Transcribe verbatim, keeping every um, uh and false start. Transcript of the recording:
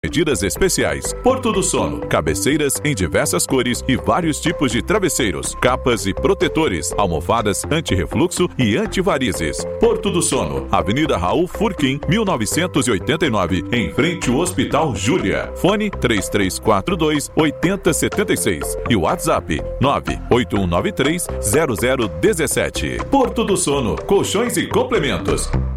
medidas especiais. Porto do Sono, cabeceiras em diversas cores e vários tipos de travesseiros, capas e protetores, almofadas anti-refluxo e anti-varizes. Porto do Sono, Avenida Raul Furquim, mil novecentos e oitenta e nove, em frente ao Hospital Júlia. Fone três três quatro dois, oito zero sete seis e o WhatsApp nove oito um nove três, zero zero um sete. Porto do Sono, colchões e complementos.